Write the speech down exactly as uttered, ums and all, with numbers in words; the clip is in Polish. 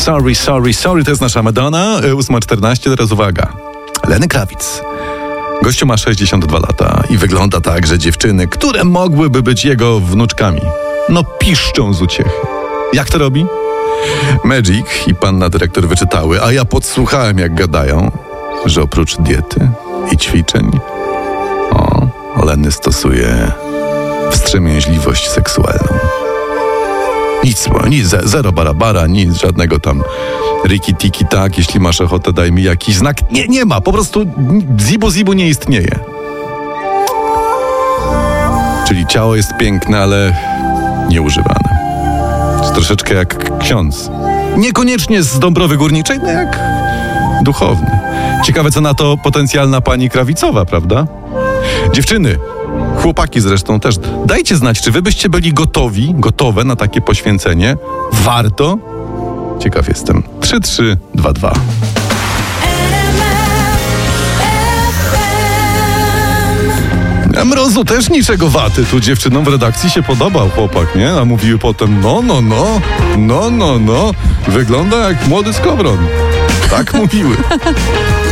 Sorry, sorry, sorry, to jest nasza Madonna. ósma czternaście, teraz uwaga. Lenny Kravitz. Gościu ma sześćdziesiąt dwa lata i wygląda tak, że dziewczyny, które mogłyby być jego wnuczkami, no piszczą z uciechy. Jak to robi? Magic i panna dyrektor wyczytały, a ja podsłuchałem, jak gadają, że oprócz diety i ćwiczeń, o, Lenny stosuje wstrzemięźliwość seksualną. Nic, nic, zero barabara, nic, żadnego tam riki-tiki, tak, jeśli masz ochotę, daj mi jakiś znak. Nie, nie ma, po prostu zibu-zibu nie istnieje. Czyli ciało jest piękne, ale nieużywane. Jest troszeczkę jak ksiądz. Niekoniecznie z Dąbrowy Górniczej, no jak duchowny. Ciekawe, co na to potencjalna pani Krawicowa, prawda? Dziewczyny, chłopaki zresztą też, dajcie znać, czy wy byście byli gotowi, gotowe na takie poświęcenie? Warto? Ciekaw jestem. trzy trzy dwa dwa. A Mrozu też niczego waty. Tu dziewczynom w redakcji się podobał chłopak, nie? A mówiły potem, no, no, no, no, no, no. Wygląda jak młody skowron. Tak mówiły.